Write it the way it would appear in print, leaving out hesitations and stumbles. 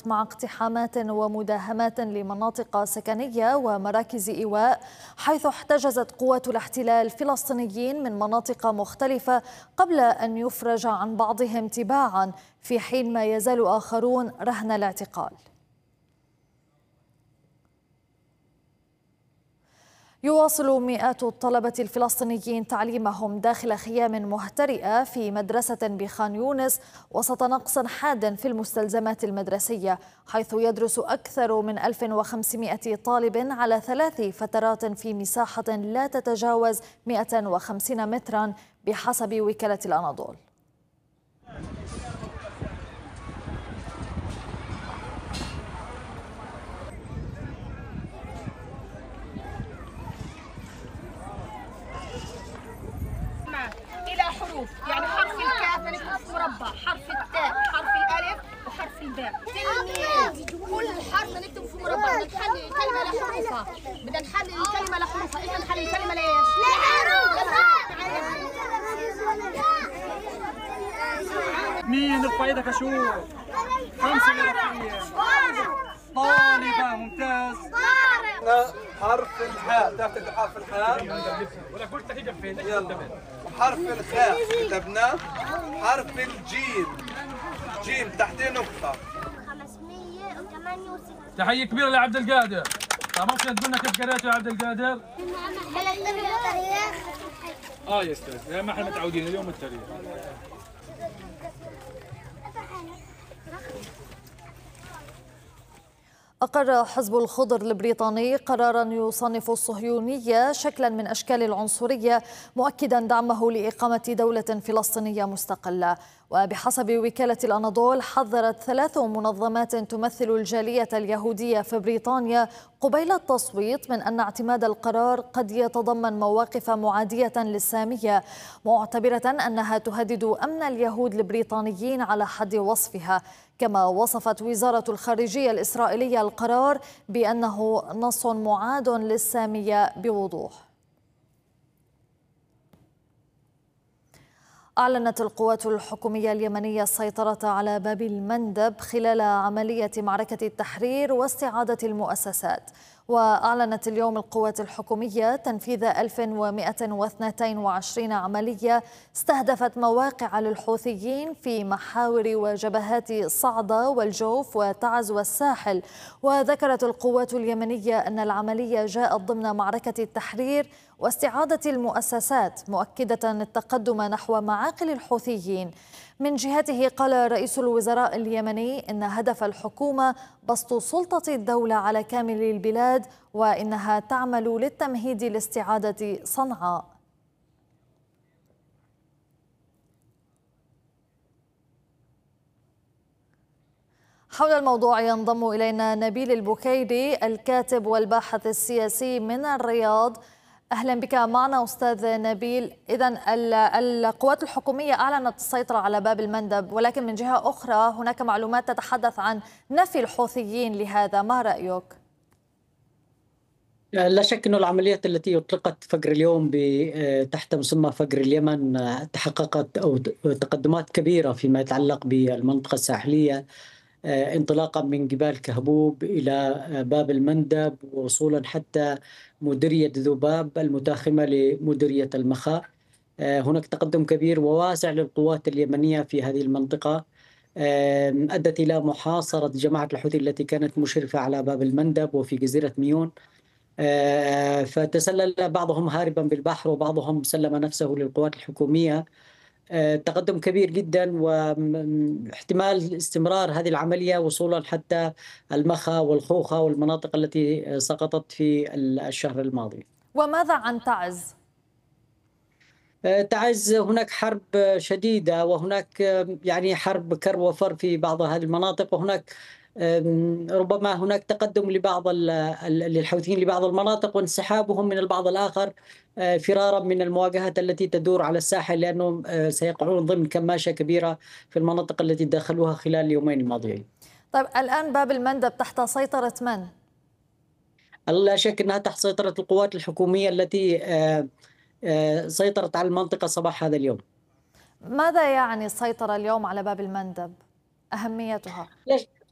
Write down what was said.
استمرت مع اقتحامات ومداهمات لمناطق سكنية ومراكز إيواء، حيث احتجزت قوات الاحتلال فلسطينيين من مناطق مختلفة قبل أن يفرج عن بعضهم تباعا، في حين ما يزال آخرون رهن الاعتقال. يواصل مئات الطلبة الفلسطينيين تعليمهم داخل خيام مهترئة في مدرسة بخان يونس وسط نقص حاد في المستلزمات المدرسية، حيث يدرس أكثر من 1500 طالب على 3 فترات في مساحة لا تتجاوز 150 مترا بحسب وكالة الأناضول. إلى حروف، يعني حرف الكاف نكتب مربع، حرف التاء، حرف الألف وحرف الباء. كل حرف نكتب في مربع، بدنا نحلل الكلمة لحروفها، بدنا نحلل الكلمة لحروفها، إيش نحلل الكلمة لإيش؟ لحروف. مين ارفع ايدك اشوف. 5 طالبة ممتاز. حرف الحاء، تعرف تكتب حرف الحاء؟ ولا قلت دقيقة فين؟ يلا. حرف الخاء كتبناه. حرف الجيم، جيم تحتيه نقطة. 568. تحية كبيرة لعبد القادر. طيب ممكن تقول لنا كيف قريتوا يا عبد القادر؟ يا استاذ، زي ما احنا متعودين اليوم التاريخ. أقر حزب الخضر البريطاني قرارا يصنف الصهيونية شكلا من أشكال العنصرية، مؤكدا دعمه لإقامة دولة فلسطينية مستقلة. وبحسب وكالة الأناضول حذرت 3 منظمات تمثل الجالية اليهودية في بريطانيا قبيل التصويت من أن اعتماد القرار قد يتضمن مواقف معادية للسامية، معتبرة أنها تهدد أمن اليهود البريطانيين على حد وصفها. كما وصفت وزارة الخارجية الإسرائيلية القرار بأنه نص معاد للسامية بوضوح. أعلنت القوات الحكومية اليمنية السيطرة على باب المندب خلال عملية معركة التحرير واستعادة المؤسسات. وأعلنت اليوم القوات الحكومية تنفيذ 1122 عملية استهدفت مواقع للحوثيين في محاور وجبهات صعدة والجوف وتعز والساحل. وذكرت القوات اليمنية أن العملية جاءت ضمن معركة التحرير واستعادة المؤسسات، مؤكدة التقدم نحو معاقل الحوثيين. من جهته قال رئيس الوزراء اليمني إن هدف الحكومة بسط سلطة الدولة على كامل البلاد، وإنها تعمل للتمهيد لاستعادة صنعاء. حول الموضوع ينضم إلينا نبيل البكيري الكاتب والباحث السياسي من الرياض. أهلا بك معنا أستاذ نبيل. إذن القوات الحكومية أعلنت السيطرة على باب المندب، ولكن من جهة أخرى هناك معلومات تتحدث عن نفي الحوثيين لهذا، ما رأيك؟ لا شك أن العمليات التي أطلقت فجر اليوم تحت مسمى فجر اليمن تحققت أو تقدمات كبيرة فيما يتعلق بالمنطقة الساحلية، انطلاقا من جبال كهبوب إلى باب المندب ووصولا حتى مديرية ذباب المتاخمة لمديرية المخا. هناك تقدم كبير وواسع للقوات اليمنية في هذه المنطقة، أدت إلى محاصرة جماعة الحوثي التي كانت مشرفة على باب المندب وفي جزيرة ميون، فتسلل بعضهم هاربا بالبحر وبعضهم سلم نفسه للقوات الحكومية. تقدم كبير جدا واحتمال استمرار هذه العملية وصولا حتى المخا والخوخة والمناطق التي سقطت في الشهر الماضي. وماذا عن تعز؟ تعز هناك حرب شديدة، وهناك يعني حرب كر وفر في بعض هذه المناطق، وهناك ربما هناك تقدم لبعض للحوثيين لبعض المناطق وانسحابهم من البعض الآخر فرارا من المواجهات التي تدور على الساحل، لأنهم سيقعون ضمن كماشة كبيرة في المناطق التي دخلوها خلال اليومين الماضيين. طيب الآن باب المندب تحت سيطرة من؟ لا شك أنها تحت سيطرة القوات الحكومية التي سيطرت على المنطقة صباح هذا اليوم. ماذا يعني السيطرة اليوم على باب المندب؟ أهميتها؟